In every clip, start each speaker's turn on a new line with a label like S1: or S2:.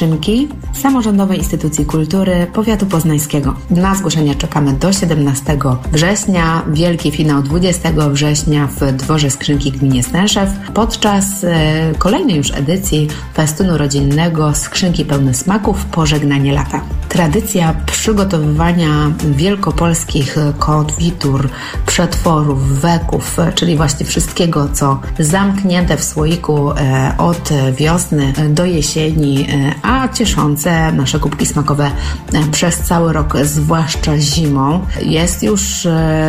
S1: Skrzynki, samorządowej instytucji kultury powiatu poznańskiego. Na zgłoszenia czekamy do 17 września, wielki finał 20 września w Dworze Skrzynki w gminie Stęszew podczas kolejnej już edycji festynu rodzinnego Skrzynki pełne smaków Pożegnanie lata. Tradycja przygotowywania wielkopolskich konfitur, przetworów, weków, czyli właśnie wszystkiego, co zamknięte w słoiku od wiosny do jesieni, a cieszące nasze kubki smakowe przez cały rok, zwłaszcza zimą, jest już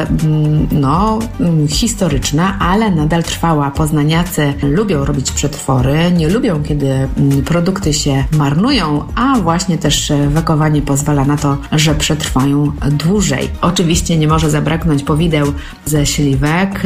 S1: historyczna, ale nadal trwała. Poznaniacy lubią robić przetwory, nie lubią, kiedy produkty się marnują, a właśnie też wekowanie pozwala na to, że przetrwają dłużej. Oczywiście nie może zabraknąć powideł ze śliwek,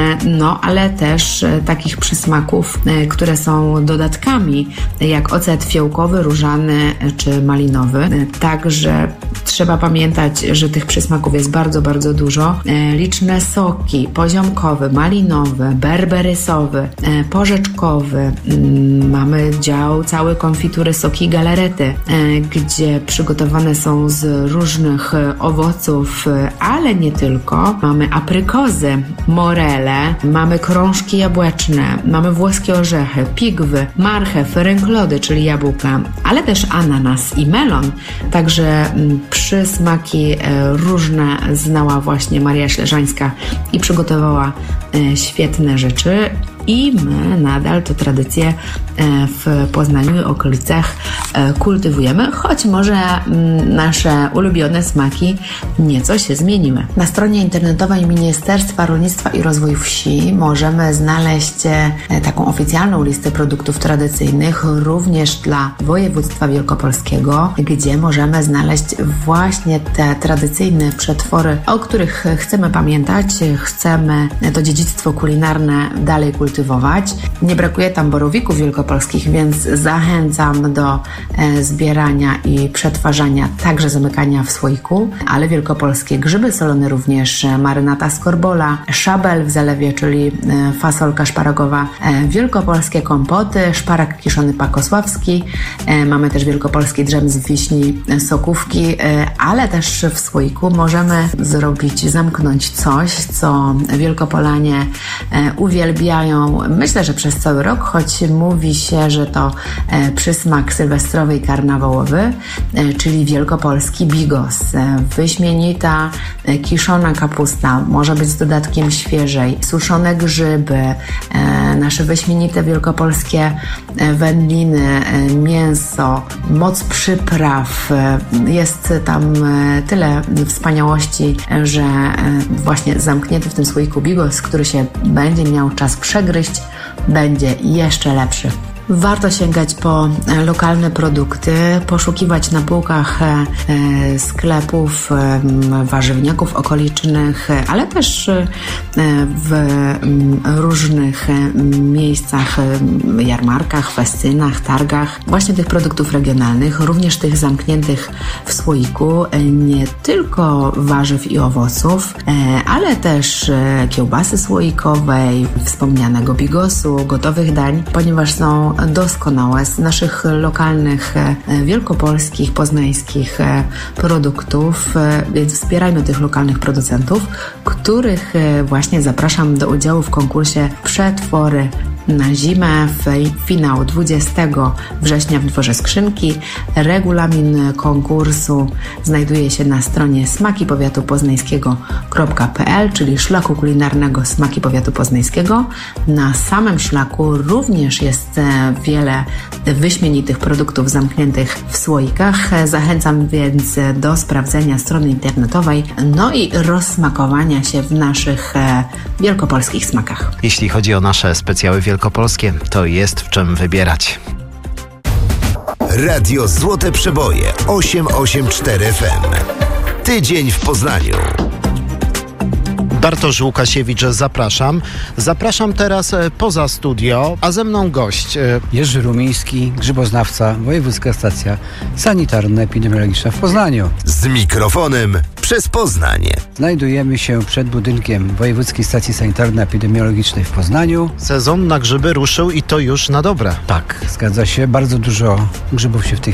S1: ale też takich przysmaków, które są dodatkami, jak ocet fiołkowy, różany czy malinowy. Także trzeba pamiętać, że tych przysmaków jest bardzo, bardzo dużo. Liczne soki, poziomkowy, malinowy, berberysowy, porzeczkowy. Mamy dział cały konfitury, soki i galarety, gdzie przygotowane są z różnych owoców, ale nie tylko. Mamy aprykozy, morele, mamy krążki jabłeczne, mamy włoskie orzechy, pigwy, marchew, rynklody, czyli jabłka, ale też ananas i melon. Także przysmaki różne znała właśnie Maria Śleżańska i przygotowała świetne rzeczy. I my nadal tę tradycję w Poznaniu i okolicach kultywujemy, choć może nasze ulubione smaki nieco się zmieniły. Na stronie internetowej Ministerstwa Rolnictwa i Rozwoju Wsi możemy znaleźć taką oficjalną listę produktów tradycyjnych również dla województwa wielkopolskiego, gdzie możemy znaleźć właśnie te tradycyjne przetwory, o których chcemy pamiętać, chcemy to dziedzictwo kulinarne dalej kultywować. Nie brakuje tam borowików wielkopolskich, więc zachęcam do zbierania i przetwarzania, także zamykania w słoiku, ale wielkopolskie grzyby solone również, marynata z korbola, szabel w zalewie, czyli fasolka szparagowa, wielkopolskie kompoty, szparak kiszony pakosławski, mamy też wielkopolski drzem z wiśni, sokówki, ale też w słoiku możemy zamknąć coś, co Wielkopolanie uwielbiają. Myślę, że przez cały rok, choć mówi się, że to przysmak sylwestrowy i karnawałowy, czyli wielkopolski bigos. Wyśmienita kiszona kapusta, może być z dodatkiem świeżej, suszone grzyby, nasze wyśmienite wielkopolskie wędliny, mięso, moc przypraw. Jest tam tyle wspaniałości, że właśnie zamknięty w tym słoiku bigos, który się będzie miał czas przegryźć, będzie jeszcze lepszy. Warto sięgać po lokalne produkty, poszukiwać na półkach sklepów, warzywniaków okolicznych, ale też w różnych miejscach, jarmarkach, festynach, targach właśnie tych produktów regionalnych, również tych zamkniętych w słoiku, nie tylko warzyw i owoców, ale też kiełbasy słoikowej, wspomnianego bigosu, gotowych dań, ponieważ są doskonałe z naszych lokalnych, wielkopolskich, poznańskich produktów, więc wspierajmy tych lokalnych producentów, których właśnie zapraszam do udziału w konkursie Przetwory na zimę, finał 20 września w Dworze Skrzynki. Regulamin konkursu znajduje się na stronie smakipowiatupoznańskiego.pl, czyli szlaku kulinarnego Smaki Powiatu Poznańskiego. Na samym szlaku również jest wiele wyśmienitych produktów zamkniętych w słoikach. Zachęcam więc do sprawdzenia strony internetowej, no i rozsmakowania się w naszych wielkopolskich smakach.
S2: Jeśli chodzi o nasze specjały wielkopolskie, to jest w czym wybierać.
S3: Radio Złote Przeboje 884 FM. Tydzień w Poznaniu.
S2: Bartosz Łukasiewicz, zapraszam. Zapraszam teraz poza studio, a ze mną gość.
S4: Jerzy Rumiński, grzyboznawca, Wojewódzka Stacja Sanitarno-Epidemiologiczna w Poznaniu.
S3: Z mikrofonem przez Poznań.
S4: Znajdujemy się przed budynkiem Wojewódzkiej Stacji Sanitarno-Epidemiologicznej w Poznaniu.
S2: Sezon na grzyby ruszył i to już na dobre.
S4: Tak, zgadza się. Bardzo dużo grzybów się w tej